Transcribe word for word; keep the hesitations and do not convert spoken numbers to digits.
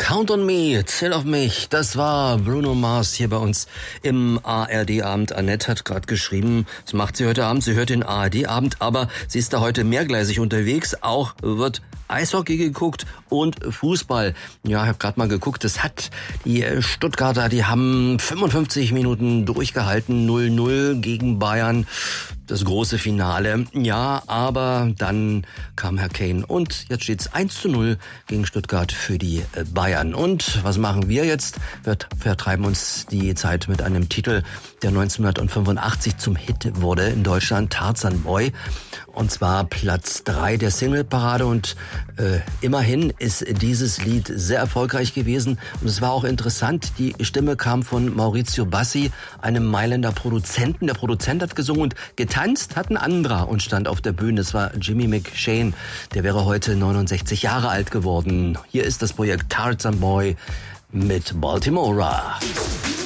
Count on me, zähl auf mich. Das war Bruno Mars hier bei uns im A R D-Abend. Annette hat gerade geschrieben, was macht sie heute Abend? Sie hört den A R D-Abend, aber sie ist da heute mehrgleisig unterwegs. Auch wird Eishockey geguckt und Fußball. Ja, ich habe gerade mal geguckt, das hat die Stuttgarter, die haben fünfundfünfzig Minuten durchgehalten, null null gegen Bayern. Das große Finale. Ja, aber dann kam Herr Kane und jetzt steht's eins zu null gegen Stuttgart für die Bayern. Und was machen wir jetzt? Wir vertreiben uns die Zeit mit einem Titel, der neunzehnhundertfünfundachtzig zum Hit wurde in Deutschland, Tarzan Boy. Und zwar Platz drei der Singleparade und äh, immerhin ist dieses Lied sehr erfolgreich gewesen. Und es war auch interessant, die Stimme kam von Maurizio Bassi, einem Mailänder Produzenten. Der Produzent hat gesungen und getanzt hat ein anderer und stand auf der Bühne. Es war Jimmy McShane, der wäre heute neunundsechzig Jahre alt geworden. Hier ist das Projekt Tarzan Boy mit Baltimora.